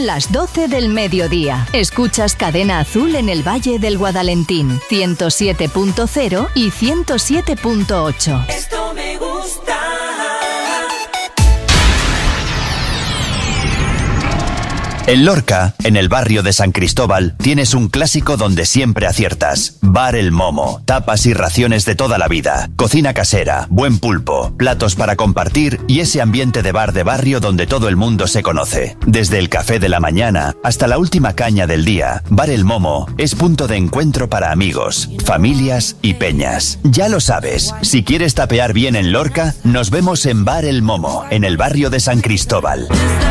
Son las 12 del mediodía. Escuchas Cadena Azul en el Valle del Guadalentín, 107.0 y 107.8. Esto me gusta. En Lorca, en el barrio de San Cristóbal, tienes un clásico donde siempre aciertas. Bar El Momo, tapas y raciones de toda la vida, cocina casera, buen pulpo, platos para compartir y ese ambiente de bar de barrio donde todo el mundo se conoce. Desde el café de la mañana hasta la última caña del día, Bar El Momo es punto de encuentro para amigos, familias y peñas. Ya lo sabes, si quieres tapear bien en Lorca, nos vemos en Bar El Momo, en el barrio de San Cristóbal.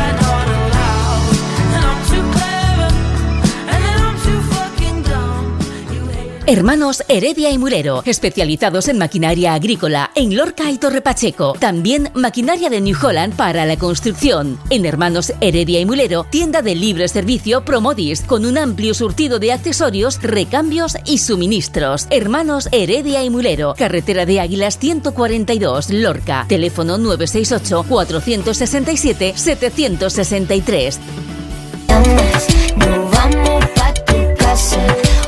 Hermanos Heredia y Mulero, especializados en maquinaria agrícola en Lorca y Torre Pacheco. También maquinaria de New Holland para la construcción. En Hermanos Heredia y Mulero, tienda de libre servicio Promodis, con un amplio surtido de accesorios, recambios y suministros. Hermanos Heredia y Mulero, carretera de Águilas 142, Lorca. Teléfono 968 467 763. No vamos pa' tu casa.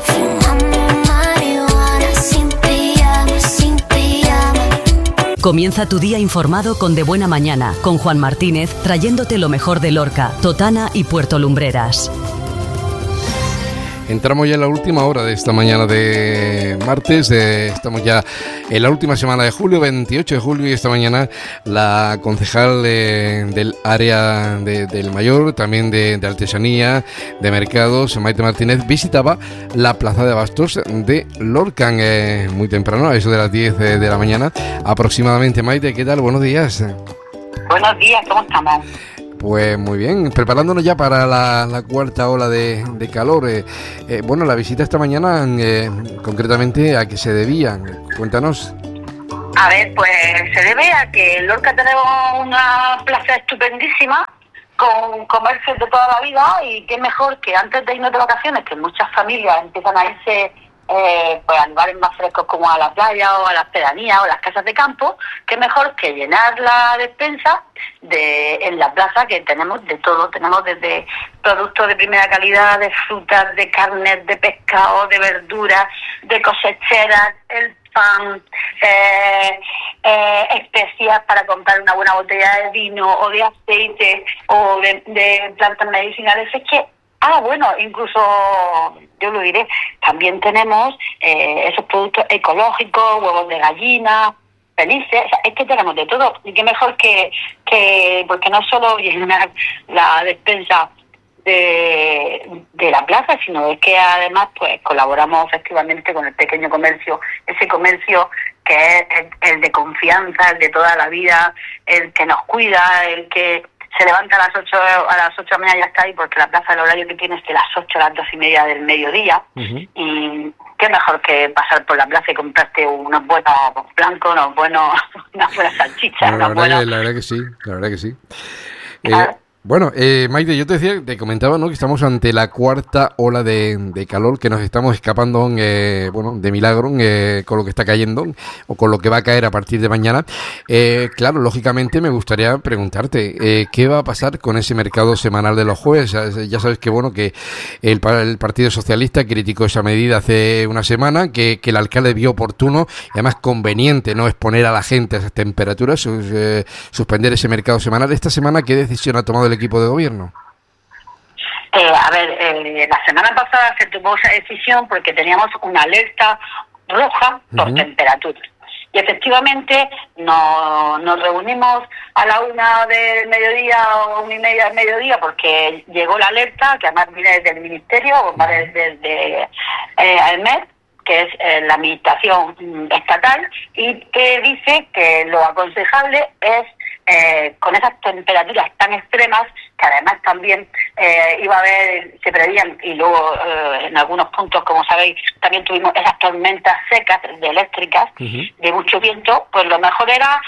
Comienza tu día informado con De Buena Mañana, con Juan Martínez, trayéndote lo mejor de Lorca, Totana y Puerto Lumbreras. Entramos ya en la última hora de esta mañana de martes, estamos ya en la última semana de julio, 28 de julio, y esta mañana la concejal del área del Mayor, también de artesanía, de mercados, Maite Martínez, visitaba la plaza de abastos de Lorca muy temprano, a eso de las 10 de la mañana aproximadamente. Maite, ¿qué tal? Buenos días. Buenos días, ¿cómo estamos? Pues muy bien, preparándonos ya para la cuarta ola de calor. Bueno, la visita esta mañana, concretamente, ¿a qué se debía? Cuéntanos. A ver, pues se debe a que en Lorca tenemos una plaza estupendísima, con comercios de toda la vida, y qué mejor que antes de irnos de vacaciones, que muchas familias empiezan a irse pues a lugares más frescos como a la playa o a las pedanías o las casas de campo, qué mejor que llenar la despensa en la plaza, que tenemos de todo. Tenemos desde productos de primera calidad, de frutas, de carnes, de pescado, de verduras, de cosecheras, el pan, especias para comprar una buena botella de vino o de aceite o de plantas medicinales. Es que bueno, incluso yo lo diré, también tenemos esos productos ecológicos, huevos de gallina, felices, o sea, es que tenemos de todo. Y qué mejor que porque no solo llenar la despensa de la plaza, sino es que además pues colaboramos efectivamente con el pequeño comercio, ese comercio que es el de confianza, el de toda la vida, el que nos cuida, el que se levanta a las 8 de la mañana y ya está ahí, porque la plaza, el horario que tiene es de las 8 a las 2:30 del mediodía. Uh-huh. Y qué mejor que pasar por la plaza y comprarte unos buenos blancos, unas buenas salchichas. La verdad que sí. Bueno, Maite, yo te comentaba, ¿no?, que estamos ante la cuarta ola de calor, que nos estamos escapando, de milagro, con lo que está cayendo o con lo que va a caer a partir de mañana. Claro, lógicamente me gustaría preguntarte, ¿qué va a pasar con ese mercado semanal de los jueves? Ya sabes que el Partido Socialista criticó esa medida hace una semana, que el alcalde vio oportuno y además conveniente no exponer a la gente a esas temperaturas, suspender ese mercado semanal. Esta semana, ¿qué decisión ha tomado el equipo de gobierno? La semana pasada se tomó esa decisión porque teníamos una alerta roja por temperatura. Y efectivamente nos reunimos a la 1 del mediodía o 1:30 del mediodía, porque llegó la alerta, que además viene desde el Ministerio, va desde AEMET, que es la administración estatal, y que dice que lo aconsejable es, con esas temperaturas tan extremas, que además también se prevían, y luego en algunos puntos, como sabéis, también tuvimos esas tormentas secas eléctricas, de mucho viento, pues lo mejor era,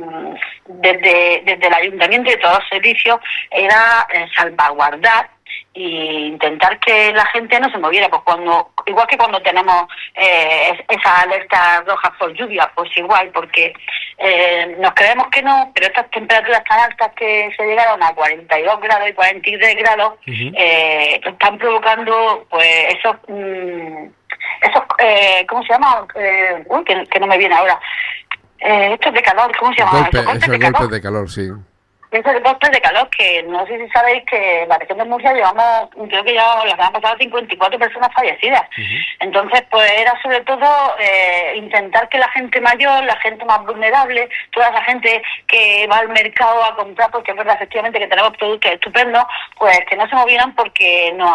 desde el ayuntamiento y todos los servicios, era salvaguardar y intentar que la gente no se moviera, pues igual que cuando tenemos esas alertas rojas por lluvia, pues igual, porque nos creemos que no, pero estas temperaturas tan altas que se llegaron a 42 grados y 43 grados están provocando pues esos ¿cómo se llama? Que no me viene ahora. Estos de calor, ¿cómo se llama? Esos golpes de calor, sí. Esos golpes de calor, que no sé si sabéis que en la región de Murcia llevamos, creo que ya las han pasado 54 personas fallecidas. Entonces, pues era sobre todo intentar que la gente mayor, la gente más vulnerable, toda esa gente que va al mercado a comprar, porque es verdad efectivamente que tenemos productos estupendos, pues que no se movieran, porque nos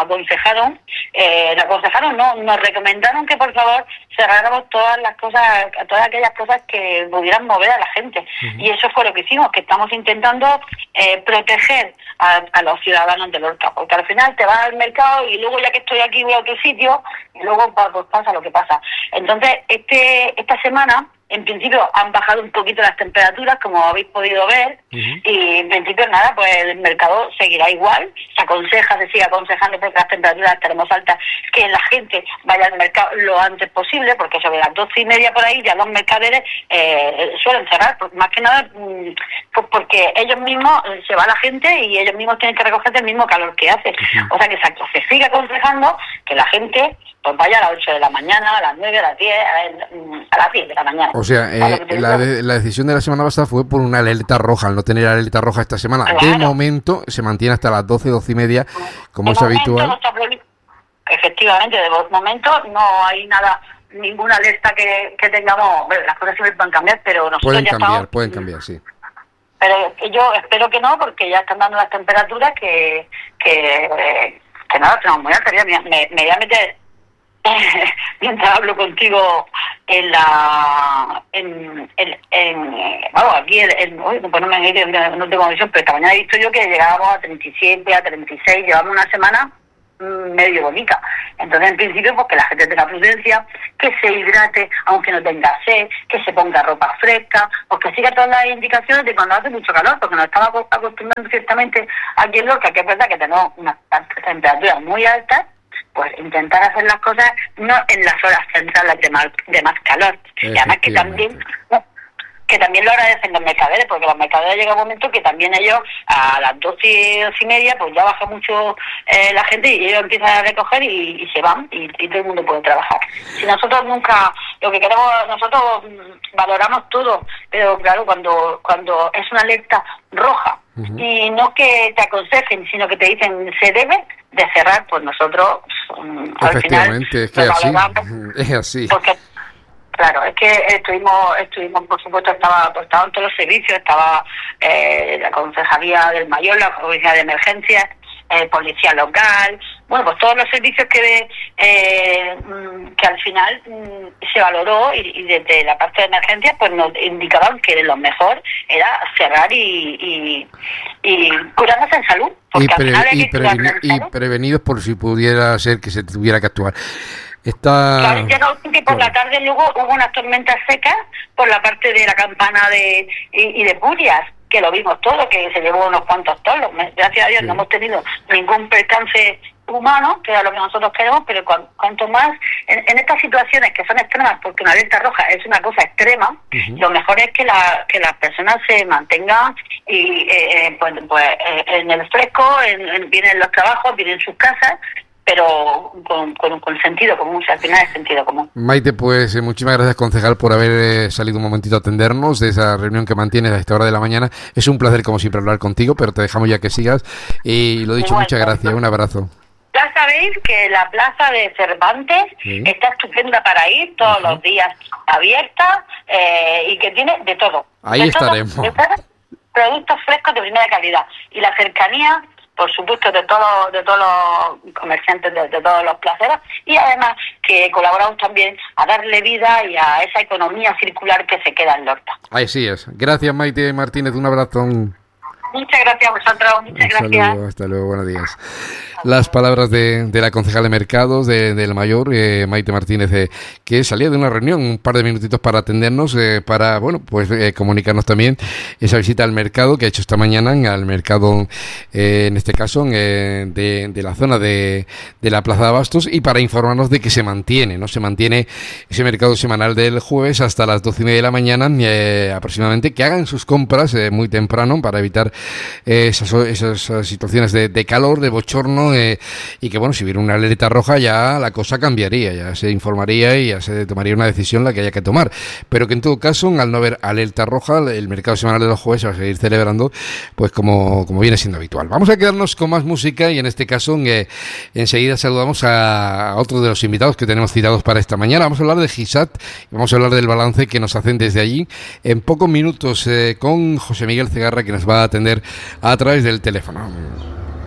nos recomendaron que por favor cerráramos todas aquellas cosas que pudieran mover a la gente. Y eso fue lo que hicimos, que estamos intentando proteger a los ciudadanos de Lorca, porque al final te vas al mercado y luego ya que estoy aquí voy a otro sitio y luego pues pasa lo que pasa. Entonces esta semana en principio han bajado un poquito las temperaturas, como habéis podido ver, y en principio nada, pues el mercado seguirá igual. Se sigue aconsejando, porque las temperaturas estaremos altas, que la gente vaya al mercado lo antes posible, porque sobre las 12:30 por ahí ya los mercaderes suelen cerrar, más que nada pues porque ellos mismos, se va la gente y ellos mismos tienen que recoger el mismo calor que hace. O sea que se sigue aconsejando que la gente pues vaya a las 8 de la mañana, a las 9, a las 10, a las 10 de la mañana. O sea, la decisión de la semana pasada fue por una alerta roja. Al no tener alerta roja esta semana, claro, de momento se mantiene hasta las 12:30, como es habitual. Efectivamente, de momento no hay nada, ninguna alerta que tengamos. Bueno, las cosas siempre pueden cambiar, pero nosotros pueden cambiar, sí. Pero yo espero que no, porque ya están dando las temperaturas que nada, tenemos muy altas. Me voy a meter mientras hablo contigo no tengo visión, pero esta mañana he visto yo que llegábamos a 37, a 36, llevamos una semana medio bonita. Entonces, en principio, pues que la gente tenga prudencia, que se hidrate aunque no tenga sed, que se ponga ropa fresca, pues que siga todas las indicaciones de cuando hace mucho calor, porque nos estamos acostumbrando ciertamente aquí en Lorca, que es verdad que tenemos unas temperaturas muy altas, pues intentar hacer las cosas no en las horas centrales de más calor. Y además que también lo agradecen los mercaderes, porque los mercaderes llega un momento que también ellos a las 12:30 pues ya baja mucho la gente y ellos empiezan a recoger y se van y todo el mundo puede trabajar. Si nosotros lo que queremos, nosotros valoramos todo, pero claro, cuando es una alerta roja y no que te aconsejen, sino que te dicen se debe de cerrar, pues nosotros al final es así. Porque claro, es que estuvimos, por supuesto, estaban todos los servicios, estaba la Concejalía del Mayor, la Policía de Emergencias, Policía Local, bueno, pues todos los servicios que al final se valoró y desde la parte de emergencias pues nos indicaban que lo mejor era cerrar y curarnos en salud. Prevenidos por si pudiera ser que se tuviera que actuar. Claro, llega un tiempo por la tarde, luego hubo unas tormentas secas por la parte de la Campana y de Purias, que lo vimos todo, que se llevó unos cuantos toros. Gracias a Dios no hemos tenido ningún percance humano, que era lo que nosotros queremos, pero cuanto más en estas situaciones que son extremas, porque una alerta roja es una cosa extrema, lo mejor es que las personas se mantengan y en el fresco, vienen los trabajos, vienen sus casas, pero con sentido común, al final es sentido común. Maite, pues muchísimas gracias, concejal, por haber salido un momentito a atendernos de esa reunión que mantienes a esta hora de la mañana. Es un placer, como siempre, hablar contigo, pero te dejamos ya que sigas. Y lo dicho, muchas gracias, un abrazo. Ya sabéis que la plaza de Cervantes está estupenda para ir todos los días, abierta, y que tiene de todo. Ahí estaremos. Productos frescos de primera calidad. Y la cercanía, por supuesto, de todos los comerciantes, de todos los placeros, y además que colaboramos también a darle vida y a esa economía circular que se queda en Lorca. Así es. Gracias, Maite Martínez, un abrazo. Muchas gracias a vosotros, muchas gracias. Hasta luego, buenos días. las palabras de la concejal de mercados del Mayor, Maite Martínez, que salía de una reunión, un par de minutitos para atendernos, para, bueno, pues comunicarnos también esa visita al mercado que ha hecho esta mañana, al mercado, en este caso, de la zona de la Plaza de Abastos, y para informarnos de que se mantiene ese mercado semanal del jueves hasta las 12:30 de la mañana aproximadamente, que hagan sus compras muy temprano para evitar esas situaciones de calor, de bochorno, y que, bueno, si hubiera una alerta roja ya la cosa cambiaría, ya se informaría y ya se tomaría una decisión la que haya que tomar, pero que en todo caso, al no haber alerta roja, el mercado semanal de los jueves se va a seguir celebrando pues como viene siendo habitual. Vamos a quedarnos con más música y en este caso enseguida saludamos a otro de los invitados que tenemos citados para esta mañana. Vamos a hablar de GISAT y vamos a hablar del balance que nos hacen desde allí en pocos minutos con José Miguel Cegarra, que nos va a atender a través del teléfono.